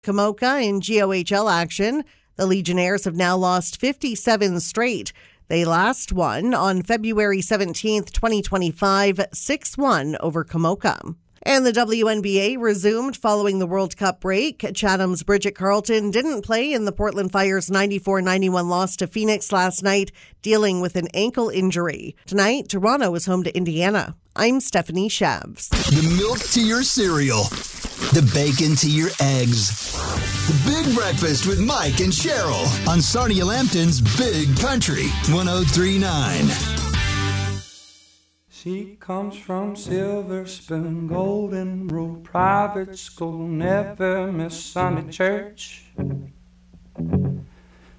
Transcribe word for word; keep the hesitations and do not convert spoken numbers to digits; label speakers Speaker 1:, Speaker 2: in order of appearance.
Speaker 1: Komoka in G O H L action. The Legionnaires have now lost fifty-seven straight. They last won on February seventeenth, twenty twenty-five, six one over Komoka. And the W N B A resumed following the World Cup break. Chatham's Bridget Carlton didn't play in the Portland Fire's ninety-four ninety-one loss to Phoenix last night, dealing with an ankle injury. Tonight, Toronto is home to Indiana. I'm Stephanie Shabs.
Speaker 2: The milk to your cereal. The bacon to your eggs. The Big Breakfast with Mike and Cheryl on Sarnia Lambton's Big Country one oh three point nine.
Speaker 3: She comes from Silver Spoon, Golden Rule Private School, never miss Sunday church.